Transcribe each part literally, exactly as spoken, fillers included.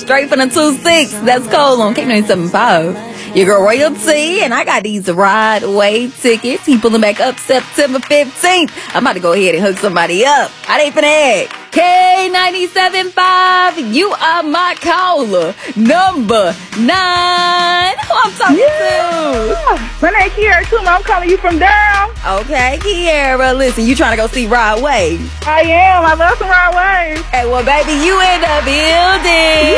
straight from the two six. That's Cole on K ninety-seven point five. Your girl Royalty, and I got these Ride Way tickets. He pulling back up September fifteenth. I'm about to go ahead and hook somebody up. How they finna act? K ninety-seven point five, you are my caller. Number nine. Who I'm talking yeah. to? My name Kiara Tuma. I'm calling you from Durham. Okay, Kiara. Listen, you trying to go see Ride Way? I am. I love some Ride Way. Hey, well, baby, you in the building.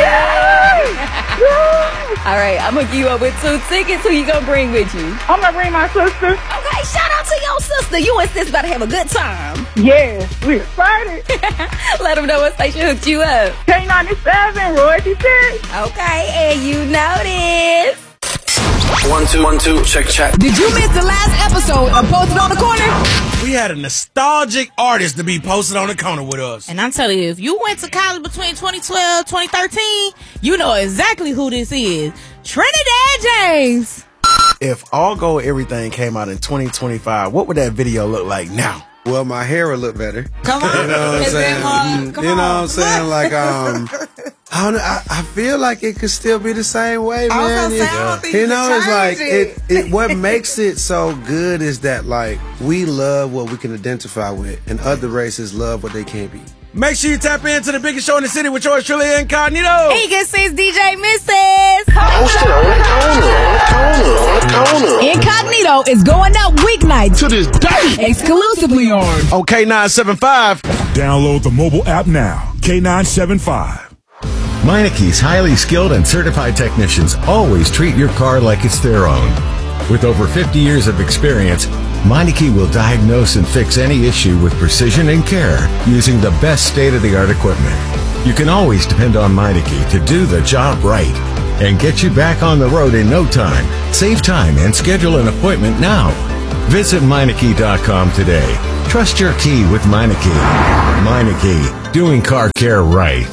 Yeah. yeah. All right, I'm going to give you up with two tickets. Who you going to bring with you? I'm going to bring my sister. Okay, shout out to your sister. You and sis about to have a good time. Yeah, we're excited. Let them know what station hooked you up. K ninety-seven, Royalty six. Okay, and you know this. One, two, one, two, check, check. Did you miss the last episode of Posted on the Corner? We had a nostalgic artist to be posted on the corner with us. And I'm telling you, if you went to college between twenty twelve, twenty thirteen, you know exactly who this is. Trinidad James. If All Gold Everything came out in twenty twenty-five, what would that video look like now? Well, my hair would look better. Come on. You know what I'm saying? Come you know on. what I'm saying? Like, um, I don't know. I, I feel like it could still be the same way, man. I was gonna say, It- I don't think you you know, can it's like change it, it. What makes it so good is that like we love what we can identify with, and other races love what they can't be. Make sure you tap into the biggest show in the city with yours truly, Incognito. He can see D J Missus Posted on the corner, on the corner, on the corner. Incognito is going up weeknights To this day. exclusively on On K nine seven five. Download the mobile app now. K nine seven five. Meineke's highly skilled and certified technicians always treat your car like it's their own. With over fifty years of experience, Meineke will diagnose and fix any issue with precision and care using the best state-of-the-art equipment. You can always depend on Meineke to do the job right and get you back on the road in no time. Save time and schedule an appointment now. Visit Meineke dot com today. Trust your key with Meineke. Meineke, doing car care right.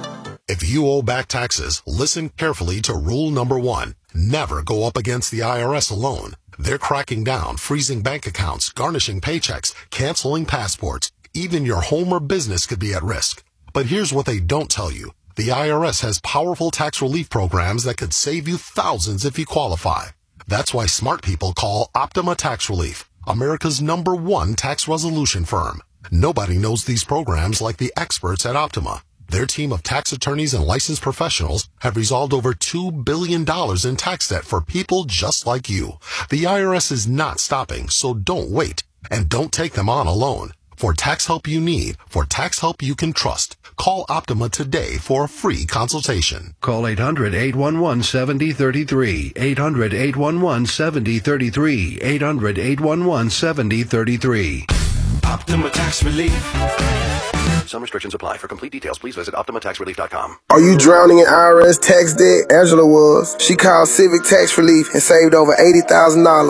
If you owe back taxes, listen carefully to rule number one. Never go up against the I R S alone. They're cracking down, freezing bank accounts, garnishing paychecks, canceling passports. Even your home or business could be at risk. But here's what they don't tell you. The I R S has powerful tax relief programs that could save you thousands if you qualify. That's why smart people call Optima Tax Relief, America's number one tax resolution firm. Nobody knows these programs like the experts at Optima. Their team of tax attorneys and licensed professionals have resolved over two billion dollars in tax debt for people just like you. The I R S is not stopping, so don't wait. And don't take them on alone. For tax help you need, for tax help you can trust, call Optima today for a free consultation. Call eight hundred, eight one one, seven zero three three, eight hundred, eight one one, seven zero three three, eight hundred, eight one one, seven zero three three. Optima Tax Relief. Some restrictions apply. For complete details, please visit Optima Tax Relief dot com. Are you drowning in I R S tax debt? Angela was. She called Civic Tax Relief and saved over eighty thousand dollars.